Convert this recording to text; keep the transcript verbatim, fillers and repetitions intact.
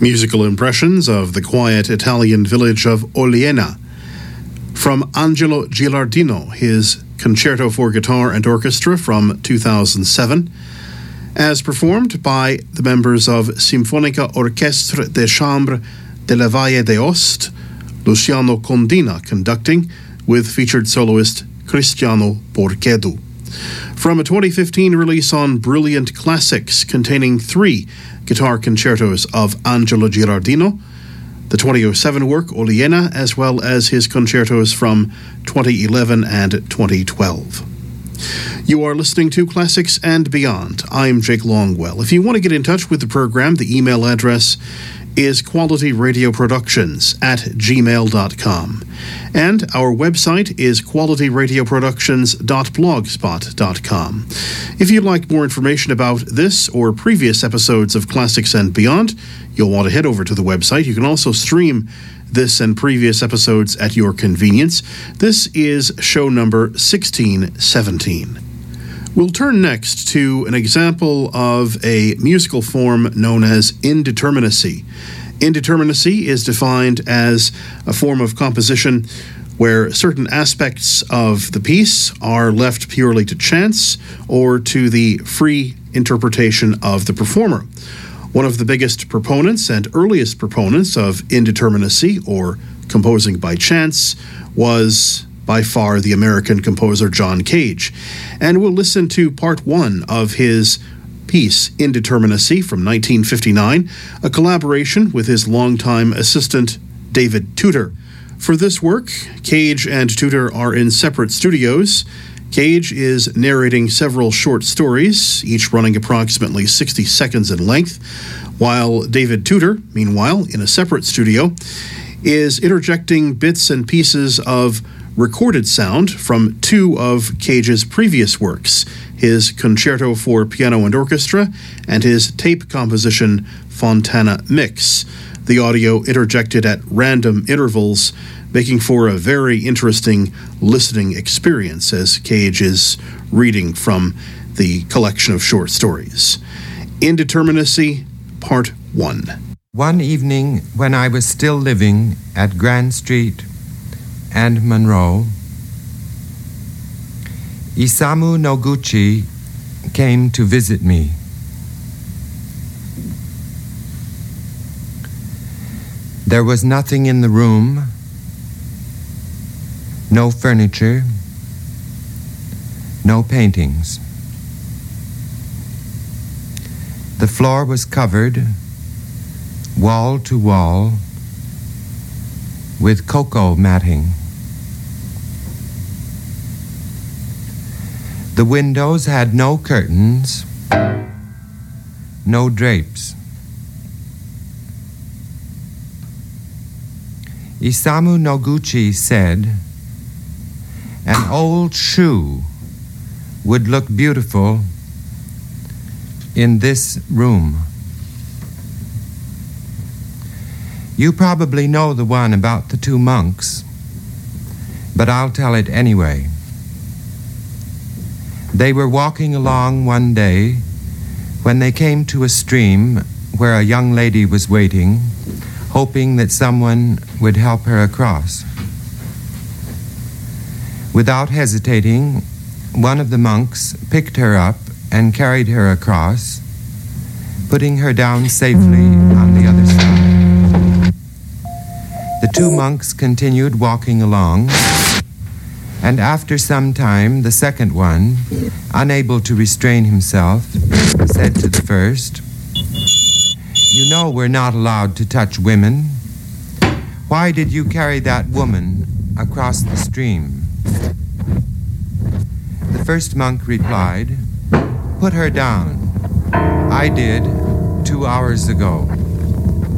Musical impressions of the quiet Italian village of Oliena. From Angelo Gilardino, his Concerto for Guitar and Orchestra from two thousand seven, as performed by the members of Sinfonica Orchestre de Chambre de la Valle d'Aosta, Luciano Condina conducting, with featured soloist Cristiano Borghedo. From a twenty fifteen release on Brilliant Classics containing three guitar concertos of Angelo Gilardino, the twenty oh seven work Oliena, as well as his concertos from twenty eleven and twenty twelve. You are listening to Classics and Beyond. I'm Jake Longwell. If you want to get in touch with the program, the email address is qualityradioproductions at gmail dot com. And our website is qualityradioproductions dot blogspot dot com. If you'd like more information about this or previous episodes of Classics and Beyond, you'll want to head over to the website. You can also stream this and previous episodes at your convenience. This is show number sixteen seventeen. We'll turn next to an example of a musical form known as indeterminacy. Indeterminacy is defined as a form of composition where certain aspects of the piece are left purely to chance or to the free interpretation of the performer. One of the biggest proponents and earliest proponents of indeterminacy, or composing by chance, was by far the American composer John Cage. And we'll listen to part one of his piece, Indeterminacy, from nineteen fifty-nine, a collaboration with his longtime assistant, David Tudor. For this work, Cage and Tudor are in separate studios. Cage is narrating several short stories, each running approximately sixty seconds in length, while David Tudor, meanwhile, in a separate studio, is interjecting bits and pieces of recorded sound from two of Cage's previous works, his Concerto for Piano and Orchestra and his tape composition Fontana Mix, the audio interjected at random intervals, making for a very interesting listening experience as Cage is reading from the collection of short stories. Indeterminacy, Part one. One evening when I was still living at Grand Street and Monroe, Isamu Noguchi came to visit me. There was nothing in the room, no furniture, no paintings. The floor was covered, wall to wall, with cocoa matting. The windows had no curtains, no drapes. Isamu Noguchi said, "An old shoe would look beautiful in this room." You probably know the one about the two monks, but I'll tell it anyway. They were walking along one day when they came to a stream where a young lady was waiting, hoping that someone would help her across. Without hesitating, one of the monks picked her up and carried her across, putting her down safely on the other side. The two monks continued walking along, and after some time, the second one, unable to restrain himself, said to the first, "You know we're not allowed to touch women. Why did you carry that woman across the stream?" The first monk replied, "Put her down. I did two hours ago."